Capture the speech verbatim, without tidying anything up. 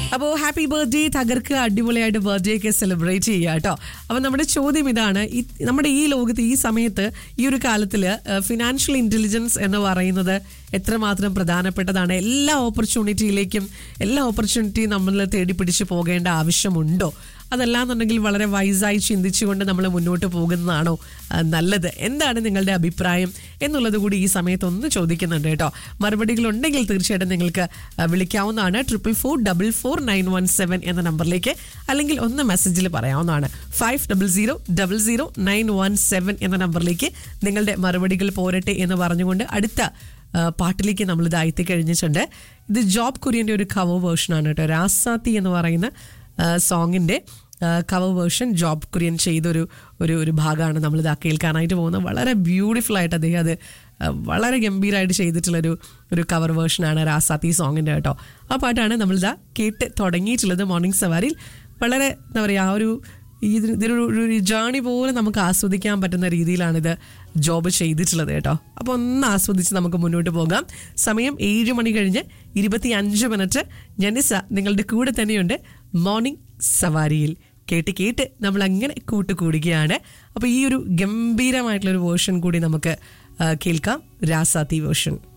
അപ്പോൾ happy birthday, തകർക്ക് അടിപൊളിയായിട്ട് birthday ഒക്കെ സെലിബ്രേറ്റ് ചെയ്യുക കേട്ടോ. അപ്പോൾ നമ്മുടെ ചോദ്യം ഇതാണ്, ഈ നമ്മുടെ ഈ ലോകത്ത് ഈ സമയത്ത് ഈ ഒരു കാലത്തിൽ ഫിനാൻഷ്യൽ ഇന്റലിജൻസ് എന്ന് പറയുന്നത് എത്രമാത്രം പ്രധാനപ്പെട്ടതാണ്? എല്ലാ ഓപ്പർച്യൂണിറ്റിയിലേക്കും എല്ലാ ഓപ്പർച്യൂണിറ്റിയും നമ്മൾ തേടി പിടിച്ച് പോകേണ്ട ആവശ്യമുണ്ടോ? അതല്ലാന്നുണ്ടെങ്കിൽ വളരെ വൈസായി ചിന്തിച്ചുകൊണ്ട് നമ്മൾ മുന്നോട്ട് പോകുന്നതാണോ നല്ലത്? എന്താണ് നിങ്ങളുടെ അഭിപ്രായം എന്നുള്ളത് കൂടി ഈ സമയത്ത് ഒന്ന് ചോദിക്കുന്നുണ്ട് കേട്ടോ. മറുപടികളുണ്ടെങ്കിൽ തീർച്ചയായിട്ടും നിങ്ങൾക്ക് വിളിക്കാവുന്നതാണ് triple four double four nine one seven എന്ന നമ്പറിലേക്ക്, അല്ലെങ്കിൽ ഒന്ന് മെസ്സേജിൽ പറയാവുന്നതാണ് five double zero double zero nine one seven എന്ന നമ്പറിലേക്ക് നിങ്ങളുടെ മറുപടികൾ പോരട്ടെ എന്ന് പറഞ്ഞുകൊണ്ട് അടുത്ത പാട്ടിലേക്ക് നമ്മൾ ഇത് എത്തി കഴിഞ്ഞിട്ടുണ്ട്. ഇത് ജോബ് കുര്യൻ്റെ ഒരു കവർ വേർഷനാണ് കേട്ടോ. രാസാത്തി എന്ന് പറയുന്ന സോങ്ങിൻ്റെ കവർ വേർഷൻ ജോബ് കുര്യൻ ചെയ്തൊരു ഒരു ഒരു ഭാഗമാണ് നമ്മളിത് കേൾക്കാനായിട്ട് പോകുന്നത്. വളരെ ബ്യൂട്ടിഫുൾ ആയിട്ട് അദ്ദേഹം അത് വളരെ ഗംഭീരമായിട്ട് ചെയ്തിട്ടുള്ളൊരു ഒരു കവർ വേർഷനാണ് രാസാത്തി സോങ്ങിൻ്റെ കേട്ടോ. ആ പാട്ടാണ് നമ്മളിതാ കേട്ട് തുടങ്ങിയിട്ടുള്ളത് മോർണിംഗ് സവാരിയിൽ. വളരെ എന്താ പറയുക, ആ ഒരു ഇതിനൊരു ഒരു ജേണി പോലെ നമുക്ക് ആസ്വദിക്കാൻ പറ്റുന്ന രീതിയിലാണിത് ജോബ് ചെയ്തിട്ടുള്ളത് കേട്ടോ. അപ്പോൾ ഒന്ന് ആസ്വദിച്ച് നമുക്ക് മുന്നോട്ട് പോകാം. സമയം ഏഴ് മണി കഴിഞ്ഞ് ഇരുപത്തി അഞ്ച് മിനിറ്റ്. ജനിസ നിങ്ങളുടെ കൂടെ തന്നെയുണ്ട് മോർണിംഗ് സവാരിയിൽ. കേട്ട് കേട്ട് നമ്മൾ അങ്ങനെ കൂട്ടുകൂടുകയാണ്. അപ്പോൾ ഈ ഒരു ഗംഭീരമായിട്ടുള്ളൊരു വേർഷൻ കൂടി നമുക്ക് കേൾക്കാം, രാസാത്തി വേർഷൻ.